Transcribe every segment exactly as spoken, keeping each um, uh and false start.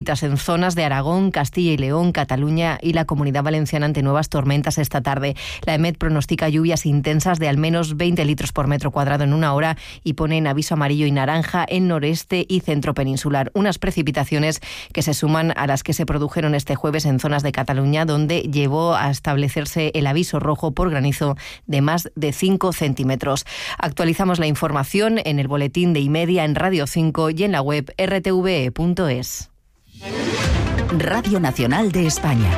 lluviecitas en zonas de Aragón, Castilla y León, Cataluña y la Comunidad Valenciana ante nuevas tormentas esta tarde. La EMET pronostica lluvias intensas de al menos veinte litros por metro cuadrado en una hora y pone en aviso amarillo y naranja en noreste y centro peninsular. Unas precipitaciones que se suman a las que se produjeron este jueves en zonas de Cataluña, donde llevó a establecerse el aviso rojo por granizo de más de cinco centímetros. Actualizamos la información en el boletín de Imedia, en Radio cinco y en la web erre te ve e punto es. Radio Nacional de España.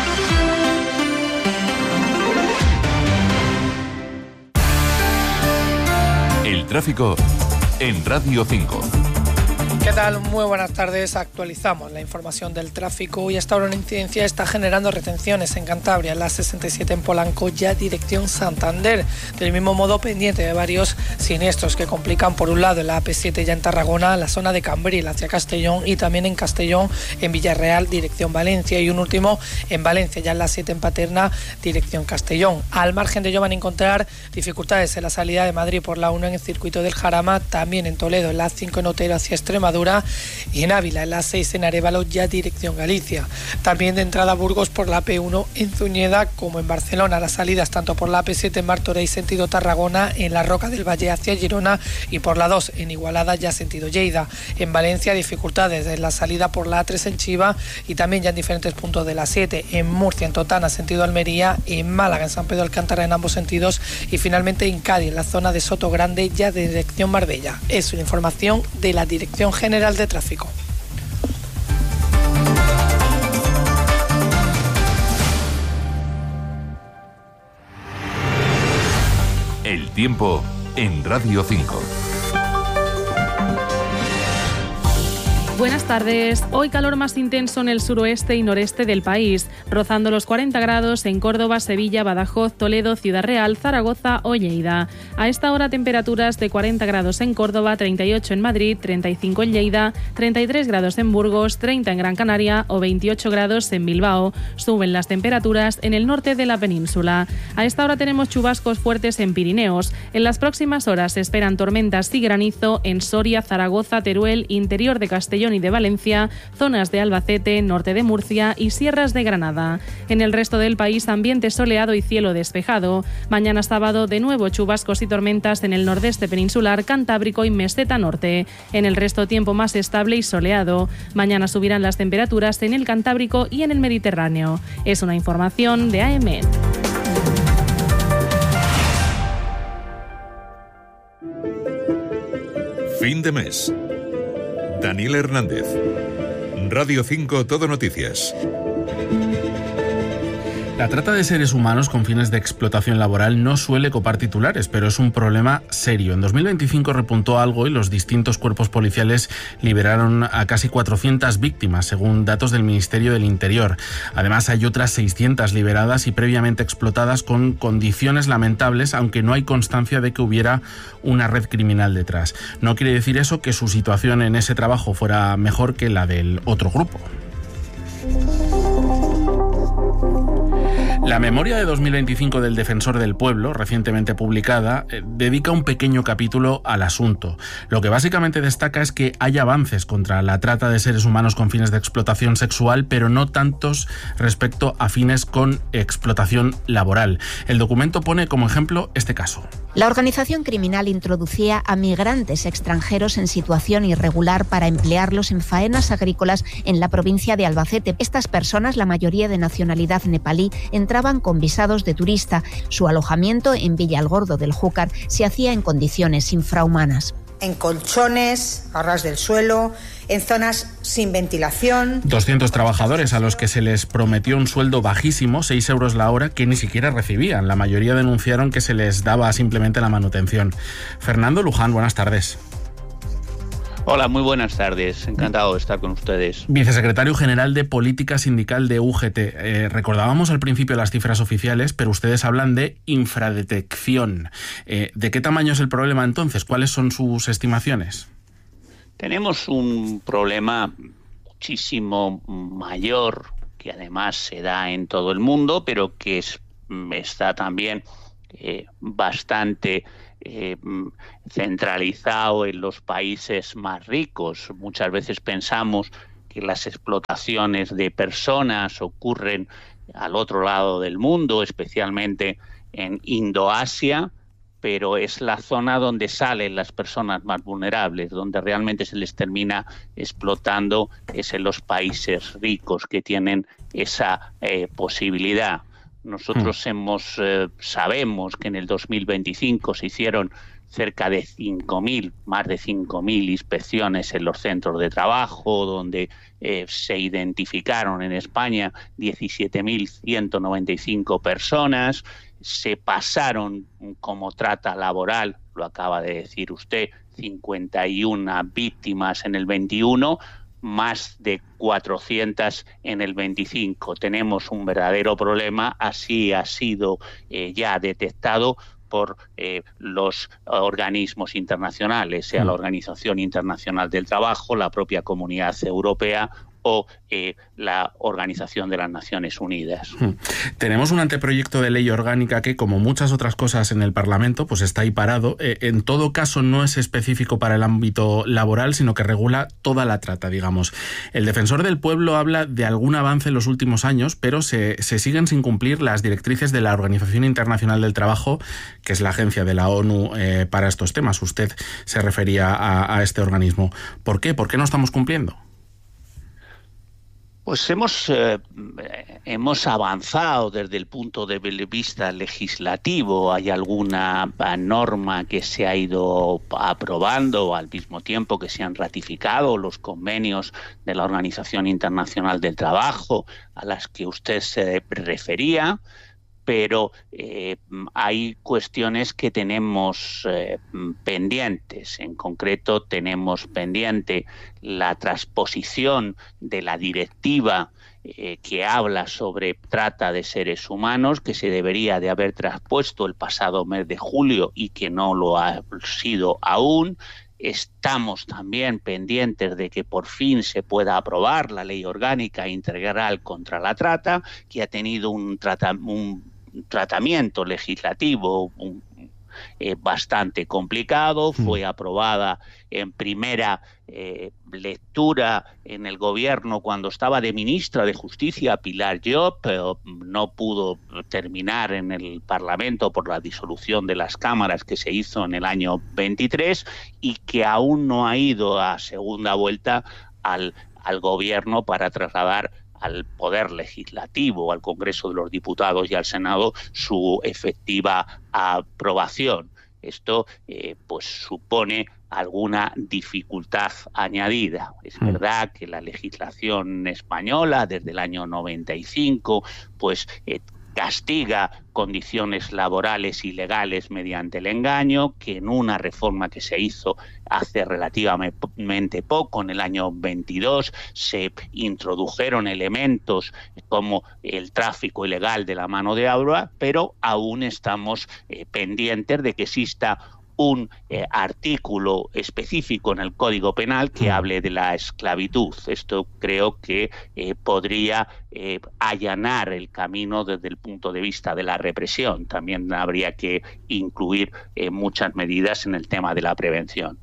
El tráfico en Radio cinco. ¿Qué tal? Muy buenas tardes. Actualizamos la información del tráfico y hasta ahora una incidencia está generando retenciones en Cantabria, la sesenta y siete en Polanco, ya dirección Santander. Del mismo modo, pendiente de varios siniestros que complican, por un lado, la A P siete ya en Tarragona, la zona de Cambril hacia Castellón, y también en Castellón, en Villarreal, dirección Valencia, y un último en Valencia, ya en la siete en Paterna, dirección Castellón. Al margen de ello van a encontrar dificultades en la salida de Madrid por la uno en el circuito del Jarama, también en Toledo, en la cinco en Otero hacia Extremadura, y en Ávila, en la seis en Arévalo, ya dirección Galicia. También de entrada a Burgos por la A P uno en Zuñeda, como en Barcelona, las salidas tanto por la A P siete en Martorell sentido Tarragona, en la Roca del Valle hacia Girona, y por la dos en Igualada, ya sentido Lleida. En Valencia, dificultades en la salida por la A tres en Chiva, y también ya en diferentes puntos de la siete, en Murcia, en Totana, sentido Almería, en Málaga, en San Pedro Alcántara, en ambos sentidos, y finalmente en Cádiz, en la zona de Soto Grande, ya de dirección Marbella. Es una información de la Dirección General de Tráfico. El tiempo en Radio cinco. Buenas tardes. Hoy calor más intenso en el suroeste y noreste del país, rozando los cuarenta grados en Córdoba, Sevilla, Badajoz, Toledo, Ciudad Real, Zaragoza o Lleida. A esta hora temperaturas de cuarenta grados en Córdoba, treinta y ocho en Madrid, treinta y cinco en Lleida, treinta y tres grados en Burgos, treinta en Gran Canaria o veintiocho grados en Bilbao. Suben las temperaturas en el norte de la península. A esta hora tenemos chubascos fuertes en Pirineos. En las próximas horas se esperan tormentas y granizo en Soria, Zaragoza, Teruel, interior de Castellón y de Valencia, zonas de Albacete, norte de Murcia y sierras de Granada. En el resto del país, ambiente soleado y cielo despejado. Mañana sábado, de nuevo chubascos y tormentas en el nordeste peninsular, Cantábrico y Meseta Norte. En el resto, tiempo más estable y soleado. Mañana subirán las temperaturas en el Cantábrico y en el Mediterráneo. Es una información de A E M E T. Fin de mes. Daniel Hernández. Radio cinco Todo Noticias. La trata de seres humanos con fines de explotación laboral no suele copar titulares, pero es un problema serio. En dos mil veinticinco repuntó algo y los distintos cuerpos policiales liberaron a casi cuatrocientas víctimas, según datos del Ministerio del Interior. Además, hay otras seiscientas liberadas y previamente explotadas con condiciones lamentables, aunque no hay constancia de que hubiera una red criminal detrás. No quiere decir eso que su situación en ese trabajo fuera mejor que la del otro grupo. La memoria de dos mil veinticinco del Defensor del Pueblo, recientemente publicada, eh, dedica un pequeño capítulo al asunto. Lo que básicamente destaca es que hay avances contra la trata de seres humanos con fines de explotación sexual, pero no tantos respecto a fines con explotación laboral. El documento pone como ejemplo este caso. La organización criminal introducía a migrantes extranjeros en situación irregular para emplearlos en faenas agrícolas en la provincia de Albacete. Estas personas, la mayoría de nacionalidad nepalí, entraban con visados de turista. Su alojamiento en Villalgordo del Júcar se hacía en condiciones infrahumanas. En colchones, a ras del suelo, en zonas sin ventilación. doscientos trabajadores a los que se les prometió un sueldo bajísimo, seis euros la hora, que ni siquiera recibían. La mayoría denunciaron que se les daba simplemente la manutención. Fernando Luján, buenas tardes. Hola, muy buenas tardes. Encantado de estar con ustedes. Vicesecretario General de Política Sindical de U G T. Eh, recordábamos al principio las cifras oficiales, pero ustedes hablan de infradetección. Eh, ¿De qué tamaño es el problema entonces? ¿Cuáles son sus estimaciones? Tenemos un problema muchísimo mayor, que además se da en todo el mundo, pero que es, está también eh, bastante Eh, centralizado en los países más ricos. Muchas veces pensamos que las explotaciones de personas ocurren al otro lado del mundo, especialmente en Indoasia, pero es la zona donde salen las personas más vulnerables, donde realmente se les termina explotando, es en los países ricos que tienen esa eh, posibilidad. Nosotros mm. hemos eh, sabemos que en el dos mil veinticinco se hicieron cerca de cinco mil, más de cinco mil inspecciones en los centros de trabajo, donde eh, se identificaron en España diecisiete mil ciento noventa y cinco personas. Se pasaron como trata laboral, lo acaba de decir usted, cincuenta y una víctimas en el veintiuno, más de cuatrocientas en el veinticinco. Tenemos un verdadero problema, así ha sido eh, ya detectado por eh, los organismos internacionales, sea la Organización Internacional del Trabajo, la propia Comunidad Europea o eh, la Organización de las Naciones Unidas. Tenemos un anteproyecto de ley orgánica que, como muchas otras cosas en el Parlamento, pues está ahí parado. Eh, en todo caso, no es específico para el ámbito laboral, sino que regula toda la trata, digamos. El Defensor del Pueblo habla de algún avance en los últimos años, pero se, se siguen sin cumplir las directrices de la Organización Internacional del Trabajo, que es la agencia de la ONU eh, para estos temas. Usted se refería a, a este organismo. ¿Por qué? ¿Por qué no estamos cumpliendo? Pues hemos, eh, hemos avanzado desde el punto de vista legislativo. Hay alguna norma que se ha ido aprobando al mismo tiempo que se han ratificado los convenios de la Organización Internacional del Trabajo a las que usted se refería, pero eh, hay cuestiones que tenemos eh, pendientes. En concreto, tenemos pendiente la transposición de la directiva eh, que habla sobre trata de seres humanos, que se debería de haber traspuesto el pasado mes de julio y que no lo ha sido aún. Estamos también pendientes de que por fin se pueda aprobar la Ley Orgánica Integral contra la Trata, que ha tenido un tratamiento un tratamiento legislativo un, eh, bastante complicado. Fue aprobada en primera eh, lectura en el gobierno cuando estaba de ministra de Justicia Pilar Llop, pero no pudo terminar en el Parlamento por la disolución de las cámaras que se hizo en el año veintitrés y que aún no ha ido a segunda vuelta al, al gobierno para trasladar al Poder Legislativo, al Congreso de los Diputados y al Senado su efectiva aprobación. Esto eh, pues supone alguna dificultad añadida. Es verdad que la legislación española desde el año noventa y cinco pues eh, castiga condiciones laborales ilegales mediante el engaño, que en una reforma que se hizo hace relativamente poco, en el año veintidós, se introdujeron elementos como el tráfico ilegal de la mano de obra, pero aún estamos eh, pendientes de que exista un eh, artículo específico en el Código Penal que hable de la esclavitud. Esto creo que eh, podría eh, allanar el camino desde el punto de vista de la represión. También habría que incluir eh, muchas medidas en el tema de la prevención.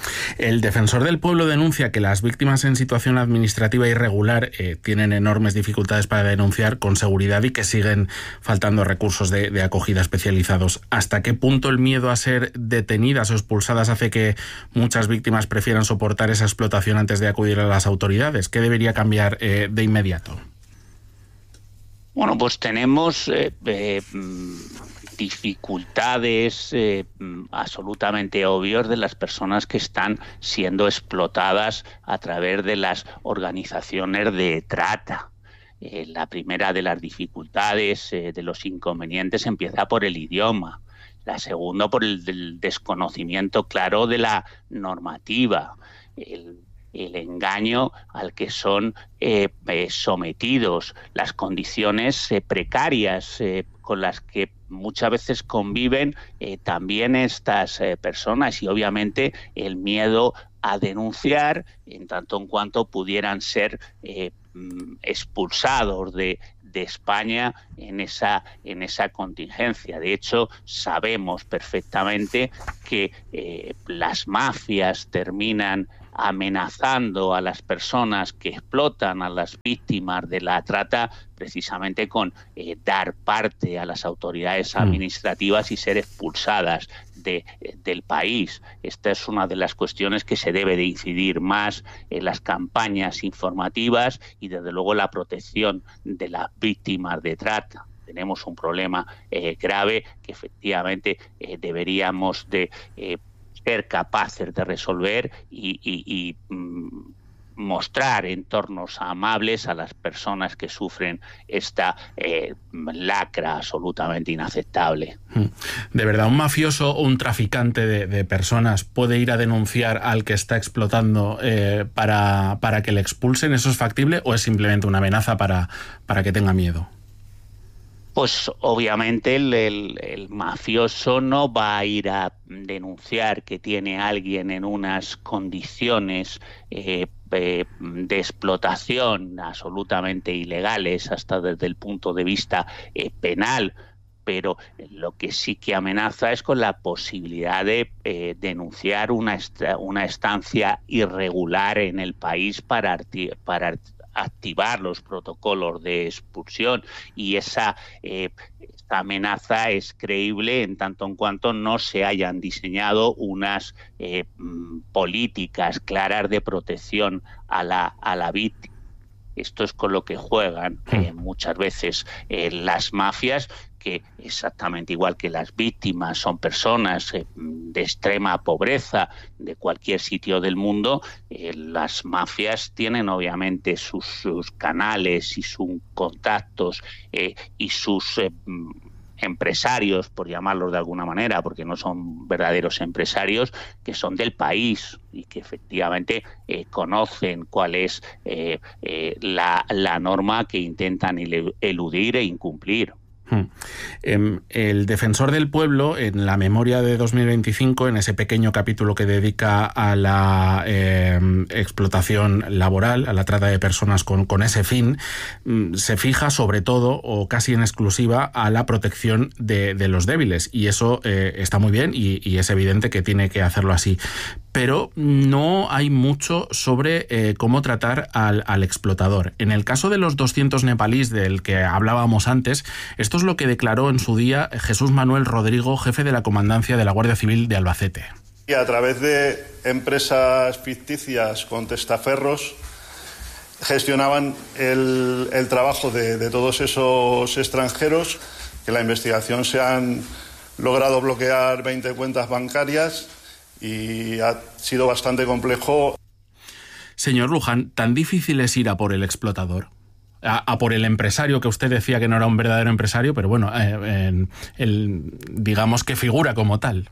El Defensor del Pueblo denuncia que las víctimas en situación administrativa irregular eh, tienen enormes dificultades para denunciar con seguridad y que siguen faltando recursos de, de acogida especializados. ¿Hasta qué punto el miedo a ser detenidas o expulsadas hace que muchas víctimas prefieran soportar esa explotación antes de acudir a las autoridades? ¿Qué debería cambiar eh, de inmediato? Bueno, pues tenemos eh, eh, dificultades eh, absolutamente obvias de las personas que están siendo explotadas a través de las organizaciones de trata. Eh, la primera de las dificultades, eh, de los inconvenientes, empieza por el idioma. La segunda por el, el desconocimiento claro de la normativa. El el engaño al que son eh, eh, sometidos, las condiciones eh, precarias eh, con las que muchas veces conviven eh, también estas eh, personas, y obviamente el miedo a denunciar en tanto en cuanto pudieran ser eh, expulsados de de España en esa en esa contingencia. De hecho, sabemos perfectamente que eh, las mafias terminan amenazando a las personas que explotan a las víctimas de la trata, precisamente con eh, dar parte a las autoridades administrativas y ser expulsadas de, del país. Esta es una de las cuestiones que se debe de incidir más en las campañas informativas y desde luego la protección de las víctimas de trata. Tenemos un problema eh, grave que efectivamente eh, deberíamos de eh, ser capaces de resolver y, y, y mm, mostrar entornos amables a las personas que sufren esta eh, lacra absolutamente inaceptable. ¿De verdad un mafioso o un traficante de, de personas puede ir a denunciar al que está explotando eh, para, para que le expulsen? ¿Eso es factible o es simplemente una amenaza para, para que tenga miedo? Pues obviamente el, el, el mafioso no va a ir a denunciar que tiene a alguien en unas condiciones eh, eh, de explotación absolutamente ilegales, hasta desde el punto de vista eh, penal, pero lo que sí que amenaza es con la posibilidad de eh, denunciar una, est una estancia irregular en el país para, para activar los protocolos de expulsión, y esa, eh, esa amenaza es creíble en tanto en cuanto no se hayan diseñado unas eh, políticas claras de protección a la, a la víctima. Esto es con lo que juegan eh, muchas veces eh, las mafias, que exactamente igual que las víctimas son personas eh, de extrema pobreza de cualquier sitio del mundo, eh, las mafias tienen obviamente sus, sus canales y sus contactos eh, y sus eh, empresarios, por llamarlos de alguna manera, porque no son verdaderos empresarios, que son del país y que efectivamente eh, conocen cuál es eh, eh, la, la norma que intentan eludir e incumplir. El Defensor del Pueblo, en la memoria de dos mil veinticinco, en ese pequeño capítulo que dedica a la eh, explotación laboral, a la trata de personas con, con ese fin, se fija sobre todo, o casi en exclusiva, a la protección de, de los débiles. Y eso eh, está muy bien y, y es evidente que tiene que hacerlo así. Pero no hay mucho sobre eh, cómo tratar al, al explotador. En el caso de los doscientos nepalíes del que hablábamos antes, esto es lo que declaró en su día Jesús Manuel Rodrigo, jefe de la Comandancia de la Guardia Civil de Albacete. Y a través de empresas ficticias con testaferros gestionaban el, el trabajo de, de todos esos extranjeros, que en la investigación se han logrado bloquear veinte cuentas bancarias y ha sido bastante complejo. Señor Luján, ¿tan difícil es ir a por el explotador? A, a por el empresario, que usted decía que no era un verdadero empresario, pero bueno, eh, en, el, digamos que figura como tal.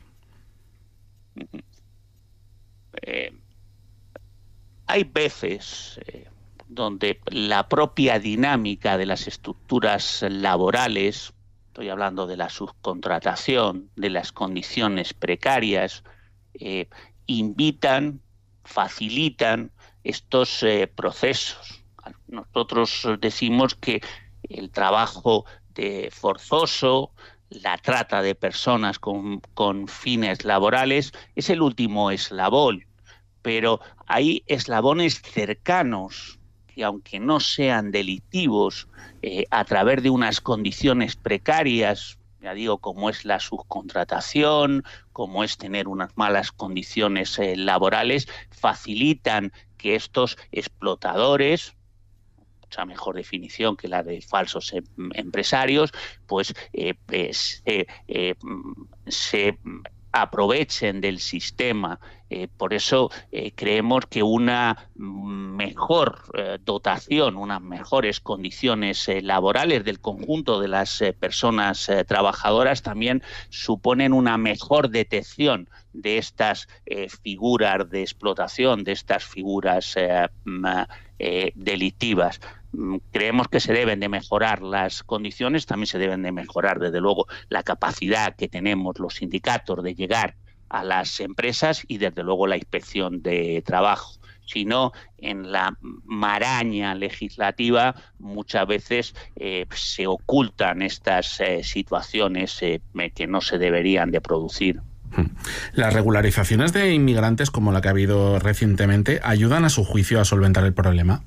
Eh, hay veces eh, donde la propia dinámica de las estructuras laborales, estoy hablando de la subcontratación, de las condiciones precarias, eh, invitan, facilitan estos eh, procesos. Nosotros decimos que el trabajo de forzoso, la trata de personas con, con fines laborales, es el último eslabón, pero hay eslabones cercanos que, aunque no sean delictivos, eh, a través de unas condiciones precarias, ya digo, como es la subcontratación, como es tener unas malas condiciones eh, laborales, facilitan que estos explotadores, mucha mejor definición que la de falsos em empresarios, pues eh, pues, eh, eh, se aprovechen del sistema. Eh, por eso eh, creemos que una mejor eh, dotación, unas mejores condiciones eh, laborales del conjunto de las eh, personas eh, trabajadoras también suponen una mejor detección de estas eh, figuras de explotación, de estas figuras eh, eh, delictivas. Creemos que se deben de mejorar las condiciones, también se deben de mejorar, desde luego, la capacidad que tenemos los sindicatos de llegar a las empresas y, desde luego, la inspección de trabajo. Si no, en la maraña legislativa muchas veces eh, se ocultan estas eh, situaciones eh, que no se deberían de producir. ¿Las regularizaciones de inmigrantes, como la que ha habido recientemente, ayudan a su juicio a solventar el problema?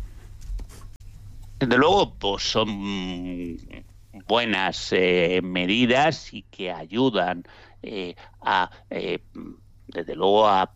Desde luego, pues son buenas eh, medidas y que ayudan eh, a, eh, desde luego, a, a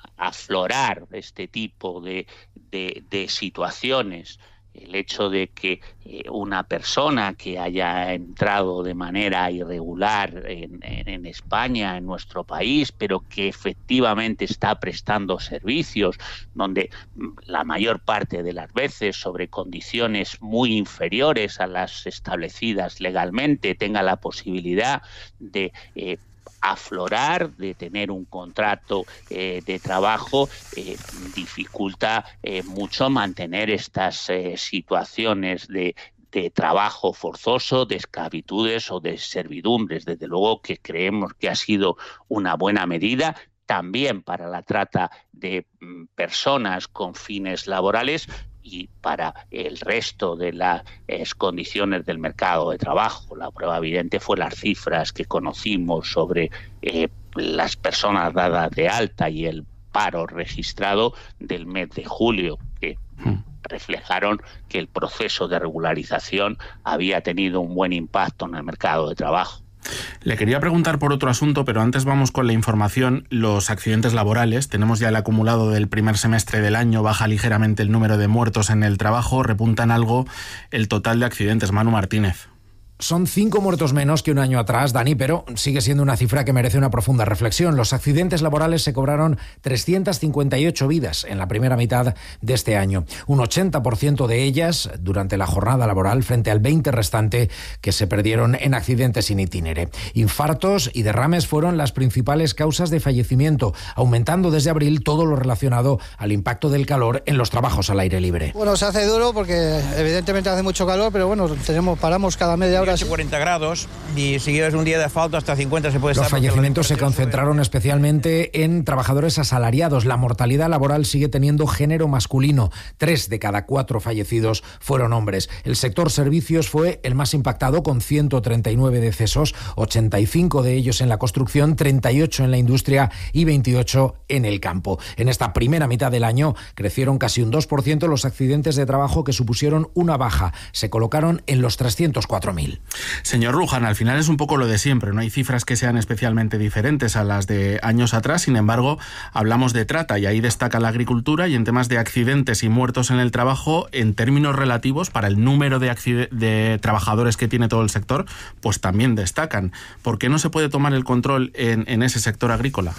aflorar este tipo de, de, de situaciones. El hecho de que eh, una persona que haya entrado de manera irregular en, en, en España, en nuestro país, pero que efectivamente está prestando servicios, donde la mayor parte de las veces sobre condiciones muy inferiores a las establecidas legalmente, tenga la posibilidad de eh, aflorar, de tener un contrato eh, de trabajo, eh, dificulta eh, mucho mantener estas eh, situaciones de, de trabajo forzoso, de esclavitudes o de servidumbres. Desde luego que creemos que ha sido una buena medida, también para la trata de mm, personas con fines laborales, y para el resto de las condiciones del mercado de trabajo. La prueba evidente fue las cifras que conocimos sobre eh, las personas dadas de alta y el paro registrado del mes de julio, que reflejaron que el proceso de regularización había tenido un buen impacto en el mercado de trabajo. Le quería preguntar por otro asunto, pero antes vamos con la información. Los accidentes laborales, tenemos ya el acumulado del primer semestre del año, baja ligeramente el número de muertos en el trabajo, repuntan algo el total de accidentes. Manu Martínez. Son cinco muertos menos que un año atrás, Dani, pero sigue siendo una cifra que merece una profunda reflexión. Los accidentes laborales se cobraron trescientas cincuenta y ocho vidas en la primera mitad de este año. Un ochenta por ciento de ellas durante la jornada laboral, frente al veinte por ciento restante que se perdieron en accidentes in itinere. Infartos y derrames fueron las principales causas de fallecimiento, aumentando desde abril todo lo relacionado al impacto del calor en los trabajos al aire libre. Bueno, se hace duro porque evidentemente hace mucho calor, pero bueno, tenemos paramos cada media hora. cuarenta grados y si es un día de asfalto hasta cincuenta se puede estar. Los fallecimientos se concentraron especialmente en trabajadores asalariados. La mortalidad laboral sigue teniendo género masculino. Tres de cada cuatro fallecidos fueron hombres. El sector servicios fue el más impactado, con ciento treinta y nueve decesos, ochenta y cinco de ellos en la construcción, treinta y ocho en la industria y veintiocho en el campo. En esta primera mitad del año crecieron casi un dos por ciento los accidentes de trabajo, que supusieron una baja. Se colocaron en los trescientos cuatro mil. Señor Luján, al final es un poco lo de siempre, no hay cifras que sean especialmente diferentes a las de años atrás. Sin embargo, hablamos de trata y ahí destaca la agricultura, y en temas de accidentes y muertos en el trabajo, en términos relativos, para el número de, accide- de trabajadores que tiene todo el sector, pues también destacan. ¿Por qué no se puede tomar el control en, en ese sector agrícola?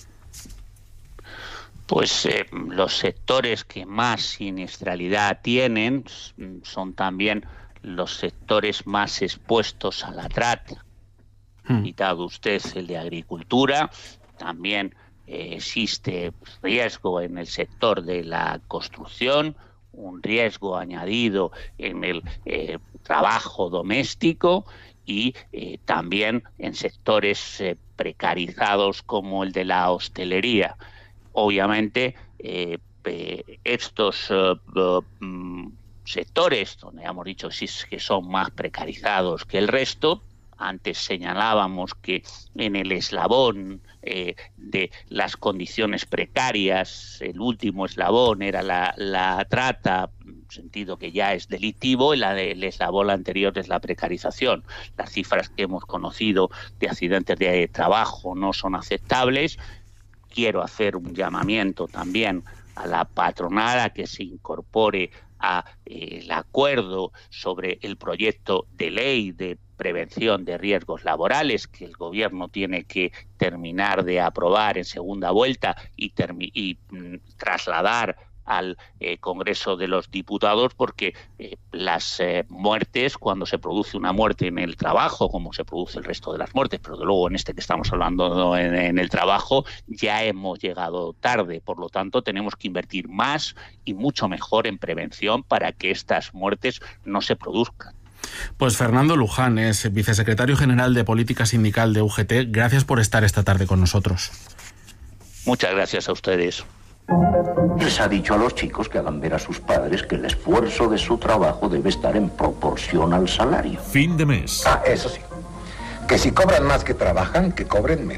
Pues eh, los sectores que más siniestralidad tienen son también los sectores más expuestos a la trata. Hmm. Citado usted el de agricultura, también eh, existe riesgo en el sector de la construcción, un riesgo añadido en el eh, trabajo doméstico y eh, también en sectores eh, precarizados como el de la hostelería. Obviamente, eh, eh, estos eh, uh, sectores donde hemos dicho que son más precarizados que el resto. Antes señalábamos que en el eslabón eh, de las condiciones precarias, el último eslabón era la, la trata, sentido que ya es delictivo, y la del eslabón anterior es la precarización. Las cifras que hemos conocido de accidentes de trabajo no son aceptables. Quiero hacer un llamamiento también a la patronal a que se incorpore a eh, el acuerdo sobre el proyecto de ley de prevención de riesgos laborales, que el gobierno tiene que terminar de aprobar en segunda vuelta y, termi- y mm, trasladar al eh, Congreso de los Diputados, porque eh, las eh, muertes, cuando se produce una muerte en el trabajo, como se produce el resto de las muertes, pero de luego en este que estamos hablando, ¿no? en, en el trabajo, ya hemos llegado tarde. Por lo tanto, tenemos que invertir más y mucho mejor en prevención para que estas muertes no se produzcan. Pues Fernando Luján es vicesecretario general de Política Sindical de U G T. Gracias por estar esta tarde con nosotros. Muchas gracias a ustedes. Les ha dicho a los chicos que hagan ver a sus padres que el esfuerzo de su trabajo debe estar en proporción al salario. Fin de mes. Ah, eso sí. Que si cobran más que trabajan, que cobren menos.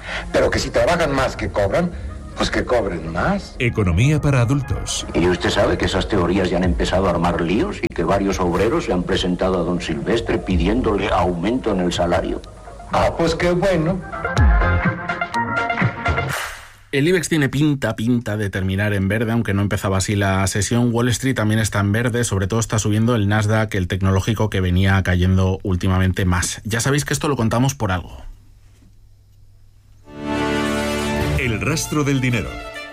Pero que si trabajan más que cobran, pues que cobren más. Economía para adultos. Y usted sabe que esas teorías ya han empezado a armar líos y que varios obreros se han presentado a don Silvestre pidiéndole aumento en el salario. Ah, pues qué bueno. El IBEX tiene pinta, pinta de terminar en verde, aunque no empezaba así la sesión. Wall Street también está en verde, sobre todo está subiendo el Nasdaq, el tecnológico, que venía cayendo últimamente más. Ya sabéis que esto lo contamos por algo. El rastro del dinero.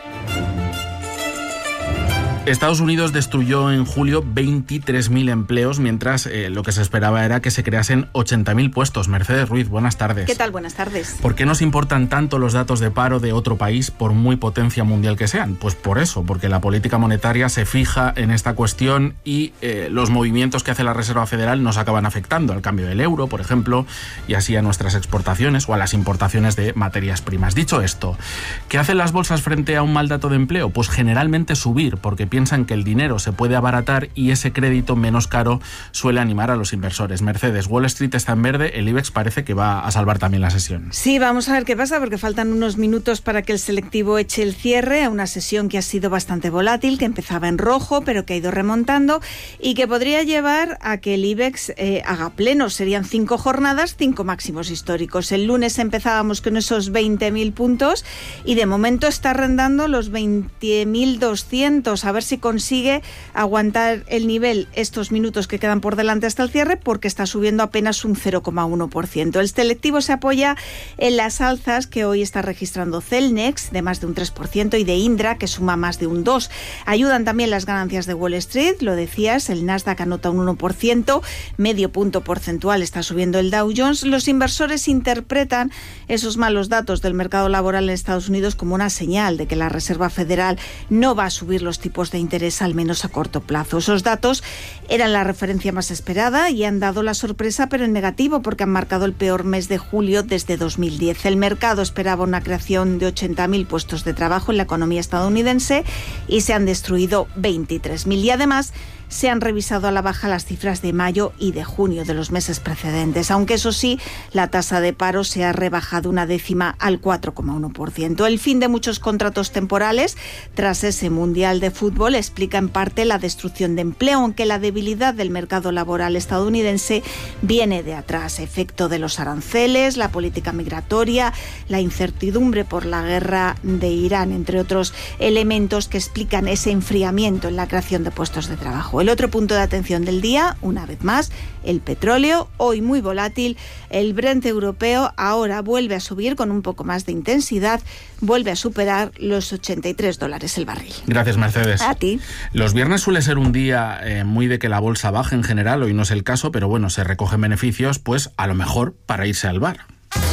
Estados Unidos destruyó en julio veintitrés mil empleos, mientras eh, lo que se esperaba era que se creasen ochenta mil puestos. Mercedes Ruiz, buenas tardes. ¿Qué tal? Buenas tardes. ¿Por qué nos importan tanto los datos de paro de otro país, por muy potencia mundial que sean? Pues por eso, porque la política monetaria se fija en esta cuestión y eh, los movimientos que hace la Reserva Federal nos acaban afectando al cambio del euro, por ejemplo, y así a nuestras exportaciones o a las importaciones de materias primas. Dicho esto, ¿qué hacen las bolsas frente a un mal dato de empleo? Pues generalmente subir, porque piensan que el dinero se puede abaratar y ese crédito menos caro suele animar a los inversores. Mercedes, Wall Street está en verde, el IBEX parece que va a salvar también la sesión. Sí, vamos a ver qué pasa, porque faltan unos minutos para que el selectivo eche el cierre a una sesión que ha sido bastante volátil, que empezaba en rojo, pero que ha ido remontando y que podría llevar a que el IBEX eh, haga pleno. Serían cinco jornadas, cinco máximos históricos. El lunes empezábamos con esos veinte mil puntos y de momento está rondando los veinte mil doscientos. A ver si consigue aguantar el nivel estos minutos que quedan por delante hasta el cierre, porque está subiendo apenas un cero coma uno por ciento. El selectivo se apoya en las alzas que hoy está registrando Celnex, de más de un tres por ciento, y de Indra, que suma más de un dos por ciento. Ayudan también las ganancias de Wall Street, lo decías, el Nasdaq anota un uno por ciento, medio punto porcentual está subiendo el Dow Jones. Los inversores interpretan esos malos datos del mercado laboral en Estados Unidos como una señal de que la Reserva Federal no va a subir los tipos de interés, al menos a corto plazo. Esos datos eran la referencia más esperada y han dado la sorpresa, pero en negativo, porque han marcado el peor mes de julio desde dos mil diez. El mercado esperaba una creación de ochenta mil puestos de trabajo en la economía estadounidense y se han destruido veintitrés mil. Y además se han revisado a la baja las cifras de mayo y de junio de los meses precedentes, aunque eso sí, la tasa de paro se ha rebajado una décima al cuatro coma uno por ciento. El fin de muchos contratos temporales tras ese Mundial de Fútbol explica en parte la destrucción de empleo, aunque la debilidad del mercado laboral estadounidense viene de atrás, efecto de los aranceles, la política migratoria, la incertidumbre por la guerra de Irán, entre otros elementos que explican ese enfriamiento en la creación de puestos de trabajo. El otro punto de atención del día, una vez más, el petróleo, hoy muy volátil. El Brent europeo ahora vuelve a subir con un poco más de intensidad, vuelve a superar los ochenta y tres dólares el barril. Gracias, Mercedes. A ti. Los viernes suele ser un día eh, muy de que la bolsa baje en general, hoy no es el caso, pero bueno, se recogen beneficios, pues a lo mejor para irse al bar.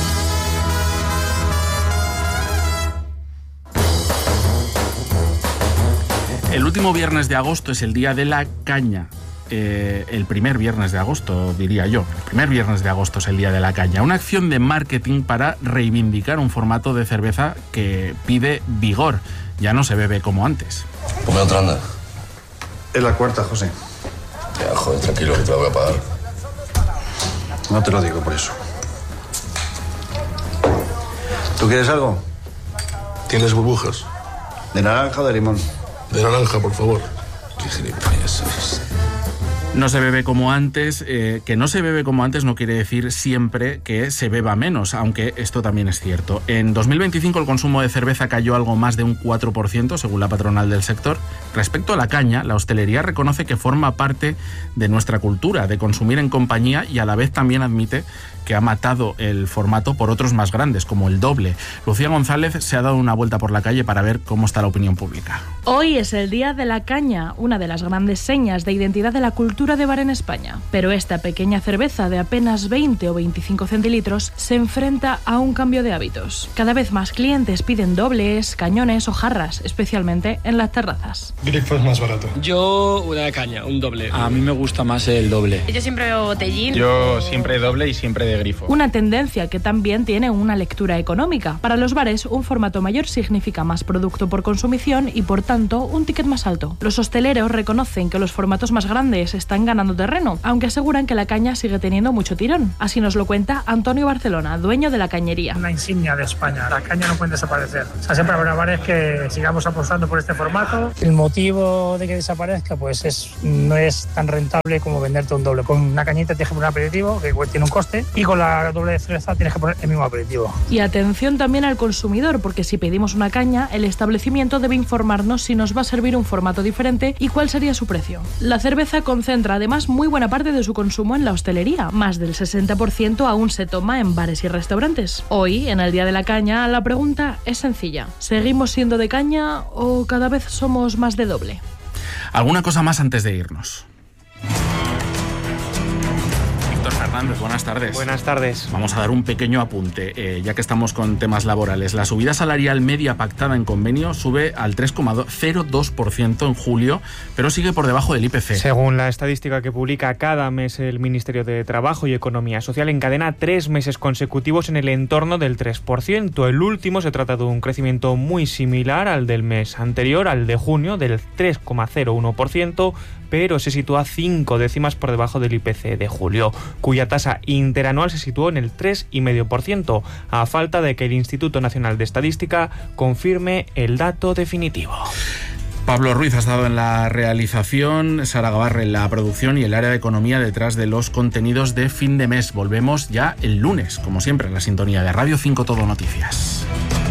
El último viernes de agosto es el día de la caña. Eh, el primer viernes de agosto, diría yo. El primer viernes de agosto es el día de la caña. Una acción de marketing para reivindicar un formato de cerveza que pide vigor. Ya no se bebe como antes. Ponme otra, anda. Es la cuarta, José. Ya, joder, tranquilo, que te la voy a pagar. No te lo digo por eso. ¿Tú quieres algo? ¿Tienes burbujas? ¿De naranja o de limón? De naranja, por favor. Qué gilipollas es. No se bebe como antes. Eh, que no se bebe como antes no quiere decir siempre que se beba menos, aunque esto también es cierto. En dos mil veinticinco el consumo de cerveza cayó algo más de un cuatro por ciento, según la patronal del sector. Respecto a la caña, la hostelería reconoce que forma parte de nuestra cultura, de consumir en compañía, y a la vez también admite que ha matado el formato por otros más grandes, como el doble. Lucía González se ha dado una vuelta por la calle para ver cómo está la opinión pública. Hoy es el Día de la Caña, una de las grandes señas de identidad de la cultura de bar en España. Pero esta pequeña cerveza de apenas veinte o veinticinco centilitros se enfrenta a un cambio de hábitos. Cada vez más clientes piden dobles, cañones o jarras, especialmente en las terrazas. Grifo es más barato. Yo una caña, un doble. A mí me gusta más el doble. Yo siempre bebo botellín. Yo siempre doble y siempre de grifo. Una tendencia que también tiene una lectura económica. Para los bares, un formato mayor significa más producto por consumición y, por tanto, un ticket más alto. Los hosteleros reconocen que los formatos más grandes están están ganando terreno, aunque aseguran que la caña sigue teniendo mucho tirón. Así nos lo cuenta Antonio Barcelona, dueño de la cañería. Una insignia de España, la caña no puede desaparecer. O sea, siempre habrá bares que sigamos apostando por este formato. El motivo de que desaparezca pues es, no es tan rentable como venderte un doble. Con una cañita tienes que poner un aperitivo, que tiene un coste, y con la doble de cerveza tienes que poner el mismo aperitivo. Y atención también al consumidor, porque si pedimos una caña, el establecimiento debe informarnos si nos va a servir un formato diferente y cuál sería su precio. La cerveza concentra además muy buena parte de su consumo en la hostelería. Más del sesenta por ciento aún se toma en bares y restaurantes. Hoy, en el Día de la Caña, la pregunta es sencilla. ¿Seguimos siendo de caña o cada vez somos más de doble? ¿Alguna cosa más antes de irnos? Fernández, buenas tardes. Buenas tardes. Vamos a dar un pequeño apunte, eh, ya que estamos con temas laborales. La subida salarial media pactada en convenio sube al tres coma cero dos por ciento en julio, pero sigue por debajo del I P C. Según la estadística que publica cada mes el Ministerio de Trabajo y Economía Social, encadena tres meses consecutivos en el entorno del tres por ciento. El último se trata de un crecimiento muy similar al del mes anterior, al de junio, del tres coma cero uno por ciento, pero se sitúa cinco décimas por debajo del I P C de julio, cuya tasa interanual se situó en el tres coma cinco por ciento, a falta de que el Instituto Nacional de Estadística confirme el dato definitivo. Pablo Ruiz ha estado en la realización, Sara Gabarre en la producción y el área de economía detrás de los contenidos de fin de mes. Volvemos ya el lunes, como siempre, en la sintonía de Radio cinco Todo Noticias.